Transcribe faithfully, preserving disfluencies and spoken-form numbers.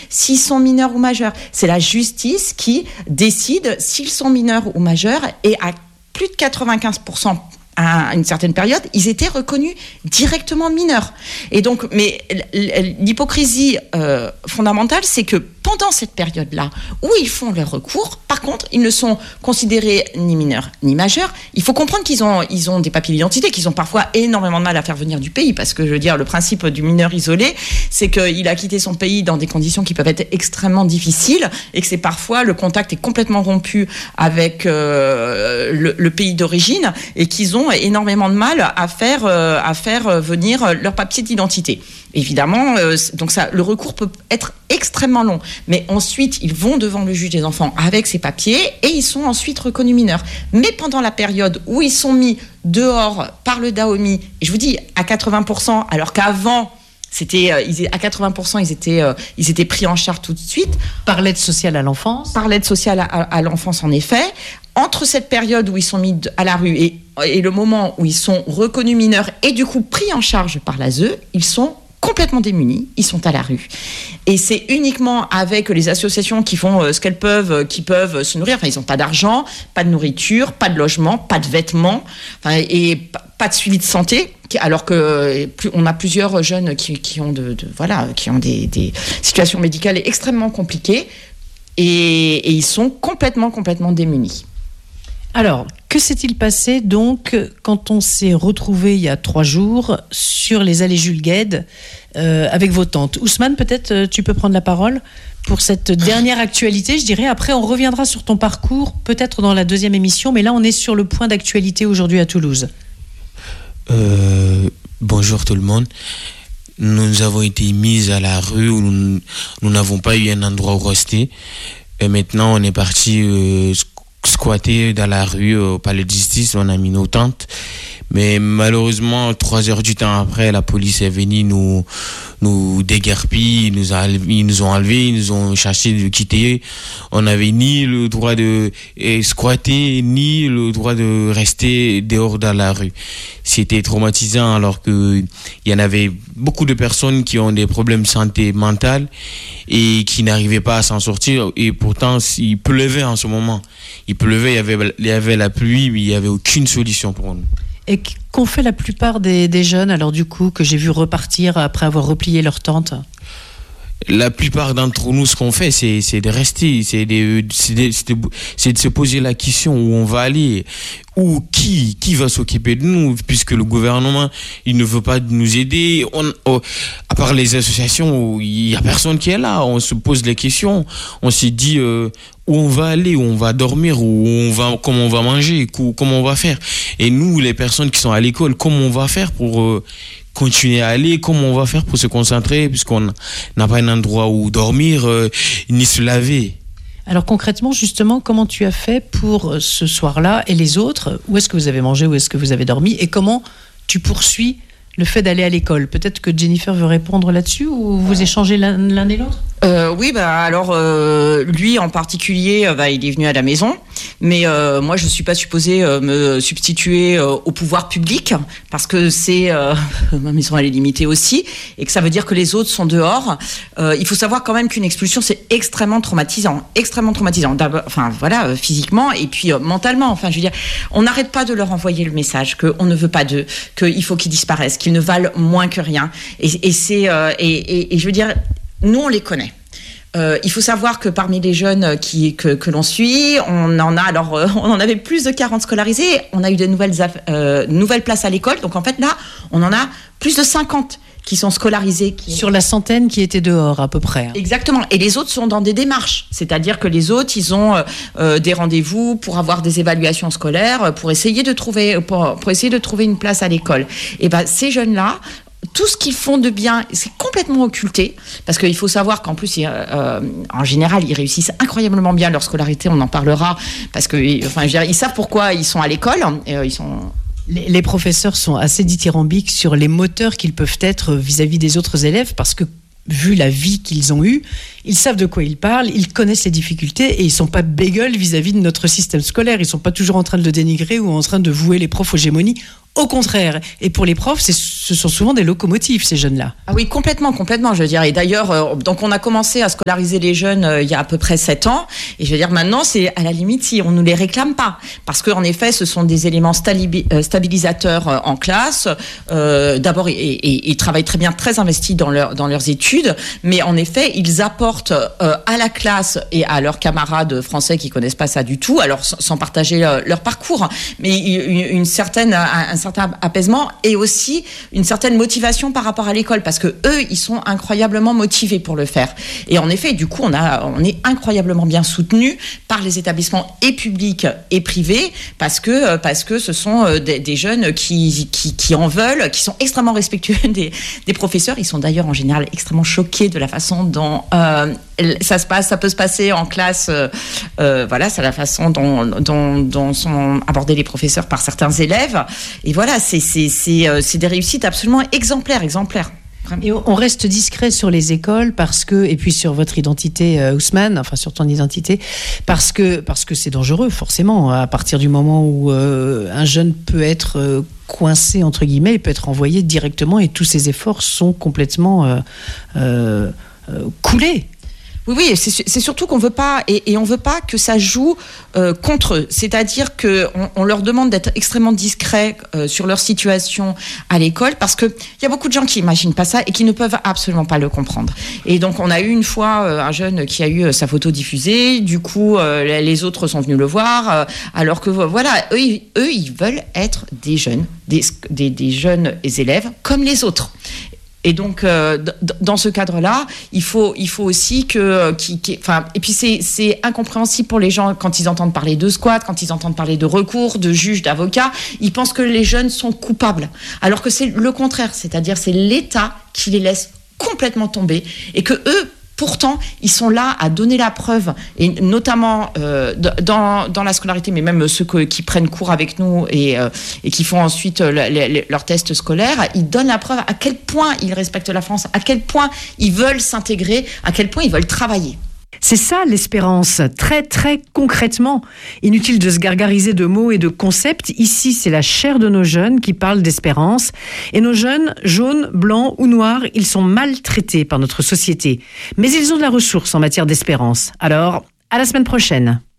s'ils sont mineurs ou majeurs. C'est la justice qui décide s'ils sont mineurs ou majeurs, et à plus de quatre-vingt-quinze pour cent à une certaine période, ils étaient reconnus directement mineurs. Et donc, mais l'hypocrisie euh, fondamentale, c'est que pendant cette période-là, où ils font leur recours, par contre, ils ne sont considérés ni mineurs ni majeurs. Il faut comprendre qu'ils ont, ils ont des papiers d'identité, qu'ils ont parfois énormément de mal à faire venir du pays, parce que, je veux dire, le principe du mineur isolé, c'est qu'il a quitté son pays dans des conditions qui peuvent être extrêmement difficiles, et que c'est parfois, le contact est complètement rompu avec euh, le, le pays d'origine, et qu'ils ont énormément de mal à faire, euh, à faire venir leur papier d'identité. Évidemment, euh, donc ça, le recours peut être extrêmement long. Mais ensuite, ils vont devant le juge des enfants avec ces papiers et ils sont ensuite reconnus mineurs. Mais pendant la période où ils sont mis dehors par le Dahomey, et je vous dis à quatre-vingts pour cent, alors qu'avant, c'était, euh, ils, à quatre-vingts pour cent, ils étaient, euh, ils étaient pris en charge tout de suite. Par l'aide sociale à l'enfance. Par l'aide sociale à, à l'enfance, en effet. Entre cette période où ils sont mis à la rue et, et le moment où ils sont reconnus mineurs et du coup pris en charge par l'A S E, ils sont complètement démunis, ils sont à la rue. Et c'est uniquement avec les associations qui font euh, ce qu'elles peuvent, qui peuvent se nourrir. Enfin, ils n'ont pas d'argent, pas de nourriture, pas de logement, pas de vêtements, enfin, et p- pas de suivi de santé. Alors que plus, on a plusieurs jeunes qui, qui ont de, de voilà, qui ont des, des situations médicales extrêmement compliquées, et, et ils sont complètement, complètement démunis. Alors, que s'est-il passé donc quand on s'est retrouvé il y a trois jours sur les allées Jules Guesde euh, avec vos tantes? Ousmane, peut-être tu peux prendre la parole pour cette dernière actualité, je dirais. Après, on reviendra sur ton parcours, peut-être dans la deuxième émission, mais là, on est sur le point d'actualité aujourd'hui à Toulouse. Euh, bonjour tout le monde. Nous avons été mis à la rue où nous, nous n'avons pas eu un endroit où rester. Et maintenant, on est parti euh, squatter dans la rue au palais de justice. On a mis nos tentes. Mais malheureusement, trois heures du temps après, la police est venue nous, nous déguerpir, ils nous, a, ils nous ont enlevés, ils nous ont cherché de quitter. On n'avait ni le droit de eh, squatter, ni le droit de rester dehors dans la rue. C'était traumatisant, alors que il y en avait beaucoup de personnes qui ont des problèmes de santé mentale et qui n'arrivaient pas à s'en sortir. Et pourtant, il pleuvait en ce moment. Il pleuvait, il y avait, il y avait la pluie, mais il n'y avait aucune solution pour nous. Et qu'ont fait la plupart des, des jeunes, alors du coup, que j'ai vu repartir après avoir replié leur tente? La plupart d'entre nous, ce qu'on fait, c'est, c'est de rester, c'est de, c'est, de, c'est, de, c'est de se poser la question où on va aller, ou qui, qui va s'occuper de nous, puisque le gouvernement, il ne veut pas nous aider. On, oh, à part les associations, il y a personne qui est là. On se pose les questions. On s'est dit euh, où on va aller, où on va dormir, où on va, comment on va manger, comment on va faire. Et nous, les personnes qui sont à l'école, comment on va faire pour euh, continuer à aller, comment on va faire pour se concentrer, puisqu'on n'a pas un endroit où dormir, euh, ni se laver. Alors concrètement, justement, comment tu as fait pour ce soir-là et les autres? Où est-ce que vous avez mangé, où est-ce que vous avez dormi, et comment tu poursuis le fait d'aller à l'école? Peut-être que Jennifer veut répondre là-dessus, ou vous échangez l'un, l'un et l'autre? Euh, oui, bah alors euh, lui en particulier, bah, il est venu à la maison, mais euh, moi je suis pas supposée euh, me substituer euh, au pouvoir public, parce que c'est euh, ma maison elle est limitée aussi, et que ça veut dire que les autres sont dehors. Euh, il faut savoir quand même qu'une expulsion c'est extrêmement traumatisant, extrêmement traumatisant. D'abord, enfin voilà, euh, physiquement et puis euh, mentalement. Enfin, je veux dire, on n'arrête pas de leur envoyer le message qu'on ne veut pas d'eux, qu'il faut qu'ils disparaissent, qu'ils ne valent moins que rien. Et, et c'est euh, et, et, et je veux dire. Nous, on les connaît. Euh, il faut savoir que parmi les jeunes qui, que, que l'on suit, on en a alors euh, on en avait plus de quarante scolarisés. On a eu de nouvelles, euh, nouvelles places à l'école. Donc en fait là, on en a plus de cinquante qui sont scolarisés. Qui... Sur la centaine qui étaient dehors à peu près. Exactement. Et les autres sont dans des démarches. C'est-à-dire que les autres, ils ont euh, des rendez-vous pour avoir des évaluations scolaires, pour essayer de trouver, pour, pour essayer de trouver une place à l'école. Et ben ces jeunes-là, tout ce qu'ils font de bien, c'est complètement occulté, parce qu'il faut savoir qu'en plus, euh, en général, ils réussissent incroyablement bien leur scolarité, on en parlera, parce que, enfin, je veux dire, ils savent pourquoi ils sont à l'école, et, euh, ils sont... Les, les professeurs sont assez dithyrambiques sur les moteurs qu'ils peuvent être vis-à-vis des autres élèves, parce que, vu la vie qu'ils ont eue, ils savent de quoi ils parlent, ils connaissent les difficultés, et ils ne sont pas bégueules vis-à-vis de notre système scolaire, ils ne sont pas toujours en train de le dénigrer ou en train de vouer les profs aux gémonies. au contraire. Et pour les profs, c'est, ce sont souvent des locomotives, ces jeunes-là. Ah oui, complètement, complètement, je veux dire. Et d'ailleurs, euh, donc on a commencé à scolariser les jeunes euh, il y a à peu près sept ans. Et je veux dire, maintenant, c'est à la limite si on ne nous les réclame pas. Parce qu'en effet, ce sont des éléments stali- euh, stabilisateurs euh, en classe. Euh, d'abord, ils, ils travaillent très bien, très investis dans, leur, dans leurs études. Mais en effet, ils apportent euh, à la classe et à leurs camarades français qui connaissent pas ça du tout, alors sans partager leur, leur parcours, mais une, une certaine, un, un certain apaisement et aussi une certaine motivation par rapport à l'école, parce que eux, ils sont incroyablement motivés pour le faire. Et en effet, du coup, on a, on est incroyablement bien soutenus par les établissements et publics et privés, parce que, parce que ce sont des, des jeunes qui, qui, qui en veulent, qui sont extrêmement respectueux des, des professeurs. Ils sont d'ailleurs en général extrêmement choqués de la façon dont euh, ça se passe, ça peut se passer en classe. Euh, euh, voilà, c'est la façon dont, dont, dont sont abordés les professeurs par certains élèves. Et voilà, c'est, c'est, c'est, euh, c'est des réussites absolument exemplaires, exemplaires. Et on reste discret sur les écoles parce que, et puis sur votre identité, euh, Ousmane, enfin sur ton identité, parce que, parce que c'est dangereux, forcément, à partir du moment où euh, un jeune peut être euh, coincé, entre guillemets, il peut être envoyé directement et tous ses efforts sont complètement euh, euh, euh, coulés. Oui, oui, c'est, c'est surtout qu'on veut pas, et, et on veut pas que ça joue euh, contre eux. C'est-à-dire que on, on leur demande d'être extrêmement discrets euh, sur leur situation à l'école, parce que il y a beaucoup de gens qui imaginent pas ça et qui ne peuvent absolument pas le comprendre. Et donc, on a eu une fois euh, un jeune qui a eu euh, sa photo diffusée. Du coup, euh, les autres sont venus le voir, euh, alors que voilà, eux, ils, eux, ils veulent être des jeunes, des, des, des jeunes élèves comme les autres. Et donc, euh, d- dans ce cadre-là, il faut, il faut aussi que, qui, qui, enfin, et puis c'est, c'est incompréhensible pour les gens quand ils entendent parler de squat, quand ils entendent parler de recours, de juges, d'avocats, ils pensent que les jeunes sont coupables, alors que c'est le contraire, c'est-à-dire c'est l'État qui les laisse complètement tomber et que eux. Pourtant, ils sont là à donner la preuve, et notamment euh, dans, dans la scolarité, mais même ceux que, qui prennent cours avec nous et, euh, et qui font ensuite euh, le, le, leurs tests scolaires, ils donnent la preuve à quel point ils respectent la France, à quel point ils veulent s'intégrer, à quel point ils veulent travailler. C'est ça l'espérance, très très concrètement. Inutile de se gargariser de mots et de concepts. Ici, c'est la chair de nos jeunes qui parle d'espérance. Et nos jeunes, jaunes, blancs ou noirs, ils sont maltraités par notre société. Mais ils ont de la ressource en matière d'espérance. Alors, à la semaine prochaine.